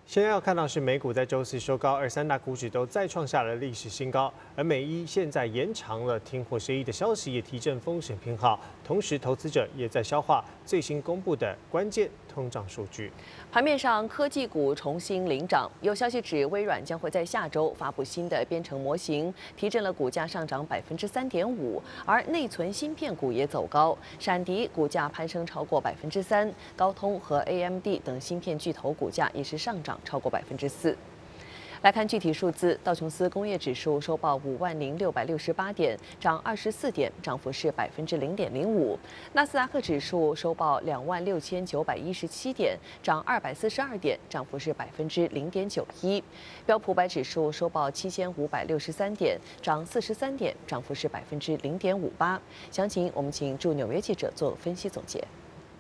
现在要看到是美股在周四收高，而三大股指都再创下了历史新高。而美一现在延长了停火协议的消息，也提振风险偏好。同时，投资者也在消化最新公布的关键通胀数据。 盘面上，科技股重新领涨，有消息指微软将会在下周发布新的编程模型，提振了股价上涨3.5%。而内存芯片股也走高，闪迪股价攀升超过3%，高通和 AMD 等芯片巨头股价也是上涨超过4%。来看具体数字，道琼斯工业指数收报50668点，涨24点，涨幅是0.05%。纳斯达克指数收报26917点，涨242点，涨幅是0.91%。标普500指数收报7563点，涨43点，涨幅是0.58%。详情我们请驻纽约记者做分析总结。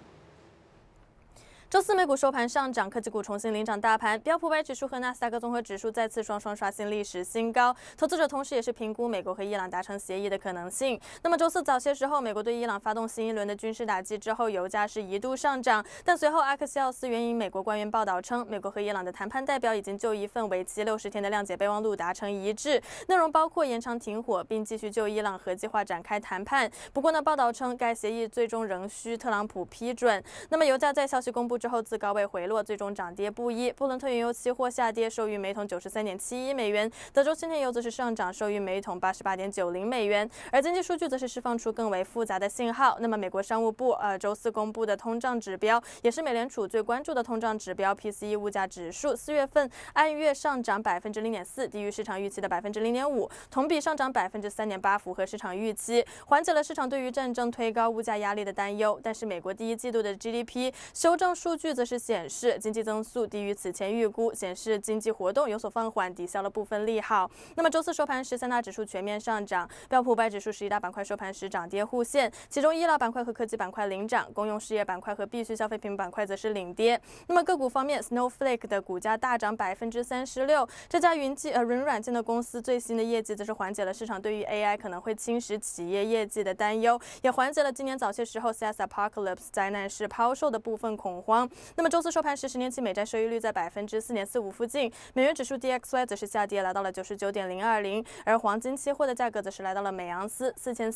周四美股收盘上涨，科技股重新领涨大盘，标普500指数和纳斯达克综合指数再次双刷新历史新高。投资者同时也是评估美国和伊朗达成协议的可能性。那么周四早些时候，美国对伊朗发动新一轮的军事打击之后，油价是一度上涨，但随后阿克西奥斯援引美国官员报道称，美国和伊朗的谈判代表已经就一份为期60天的谅解备忘录达成一致，内容包括延长停火，并继续就伊朗核计划展开谈判。不过呢，报道称该协议最终仍需特朗普批准。那么油价在消息公布之后自高位回落，最终涨跌不一。布伦特原油期货下跌，收于每桶93.71美元；德州轻田油则是上涨，收于每桶88.90美元。而经济数据则是释放出更为复杂的信号。那么，美国商务部周四公布的通胀指标，也是美联储最关注的通胀指标 PCE 物价指数，4月份按月上涨0.4%，低于市场预期的0.5%，同比上涨3.8%，符合市场预期，缓解了市场对于战争推高物价压力的担忧。但是，美国第一季度的 GDP 修正数据则是显示经济增速低于此前预估，显示经济活动有所放缓，抵消了部分利好。那么周四收盘时，三大指数全面上涨，标普500指数11大板块收盘时涨跌互现，其中医疗板块和科技板块领涨，公用事业板块和必需消费品板块则是领跌。那么个股方面 ，Snowflake 的股价大涨36%，这家云软件的公司最新的业绩则是缓解了市场对于 AI 可能会侵蚀企业业绩的担忧，也缓解了今年早些时候 CS Apocalypse 灾难式抛售的部分恐慌。那么周四收盘时，10年期美债收益率在4.45%附近，美元指数 DXY 则是下跌，来到了99.020，而黄金期货的价格则是来到了每盎司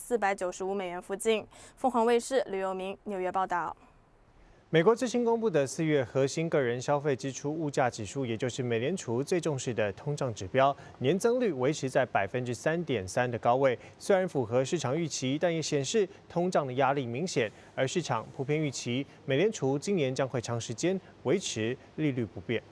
4495美元附近。凤凰卫视吕佑明纽约报道。 美国最新公布的4月核心个人消费支出物价指数，也就是美联储最重视的通胀指标，年增率维持在3.3%的高位。虽然符合市场预期，但也显示通胀的压力明显。而市场普遍预期，美联储今年将会长时间维持利率不变。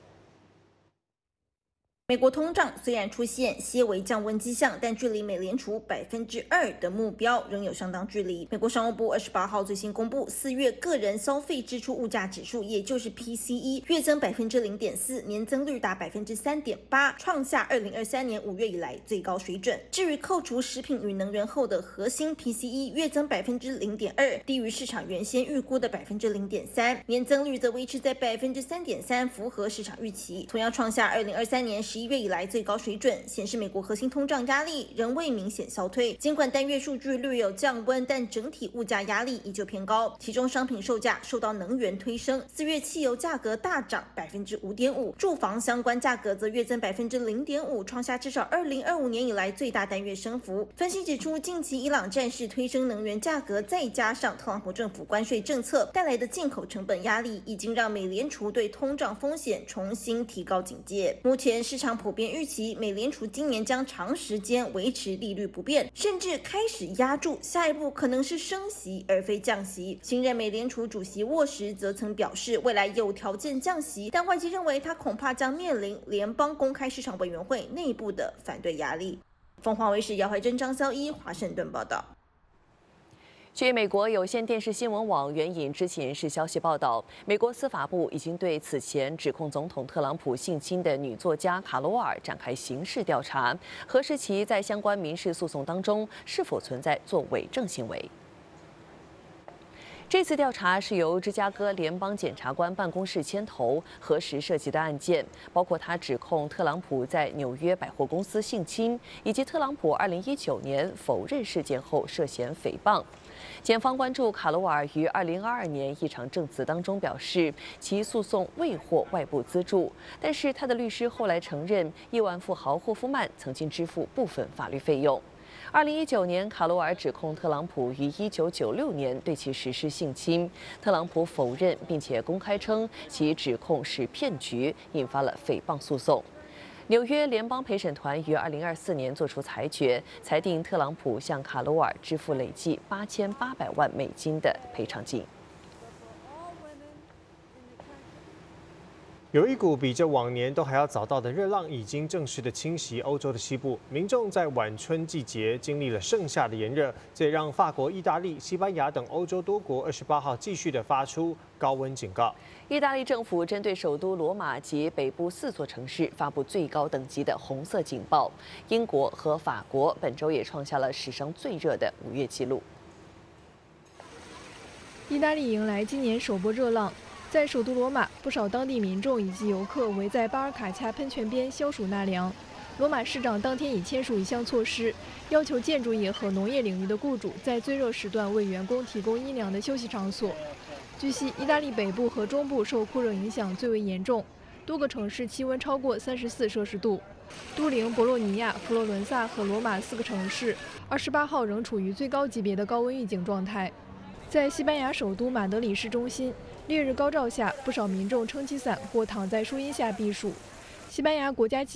美国通胀虽然出现些微降温迹象，但距离美联储2%的目标仍有相当距离。美国商务部28号最新公布4月个人消费支出物价指数，也就是 PCE， 月增0.4%，年增率达3.8%，创下2023年5月以来最高水准。至于扣除食品与能源后的核心 PCE， 月增0.2%，低于市场原先预估的0.3%，年增率则维持在3.3%，符合市场预期，同样创下2023年11月以来最高水准，显示美国核心通胀压力仍未明显消退。尽管单月数据略有降温，但整体物价压力依旧偏高。其中商品售价受到能源推升，4月汽油价格大涨5.5%，住房相关价格则月增0.5%，创下至少2025年以来最大单月升幅。分析指出，近期伊朗战事推升能源价格，再加上特朗普政府关税政策带来的进口成本压力，已经让美联储对通胀风险重新提高警戒。目前市场普遍预期，美联储今年将长时间维持利率不变，甚至开始压住下一步可能是升息而非降息。新任美联储主席沃什则曾表示，未来有条件降息，但外界认为他恐怕将面临联邦公开市场委员会内部的反对压力。凤凰卫视姚怀珍、张肖一华盛顿报道。 据美国有线电视新闻网援引知情人士消息报道，美国司法部已经对此前指控总统特朗普性侵的女作家卡罗尔展开刑事调查，核实其在相关民事诉讼当中是否存在作伪证行为。 这次调查是由芝加哥联邦检察官办公室牵头核实涉及的案件，包括他指控特朗普在纽约百货公司性侵，以及特朗普2019年否认事件后涉嫌诽谤。检方关注卡罗尔于2022年一场证词当中表示，其诉讼未获外部资助，但是他的律师后来承认，亿万富豪霍夫曼曾经支付部分法律费用。2019年，卡罗尔指控特朗普于1996年对其实施性侵，特朗普否认，并且公开称其指控是骗局，引发了诽谤诉讼。纽约联邦陪审团于2024年作出裁决，裁定特朗普向卡罗尔支付累计8800万美金的赔偿金。 有一股比这往年都还要早到的热浪，已经正式的侵袭欧洲的西部。民众在晚春季节经历了盛夏的炎热，这也让法国、意大利、西班牙等欧洲多国28号继续的发出高温警告。 意大利政府针对首都罗马及北部4座城市发布最高等级的红色警报。英国和法国本周也创下了史上最热的5月纪录。 意大利迎来今年首波热浪。在首都罗马，不少当地民众以及游客围在巴尔卡恰喷泉边消暑纳凉。罗马市长当天已签署一项措施，要求建筑业和农业领域的雇主在最热时段为员工提供阴凉的休息场所。据悉，意大利北部和中部受酷热影响最为严重，多个城市气温超过34摄氏度。都灵、博洛尼亚、佛罗伦萨和罗马4个城市28号仍处于最高级别的高温预警状态。在西班牙首都马德里市中心，烈日高照下，不少民众撑起伞或躺在树荫下避暑。西班牙国家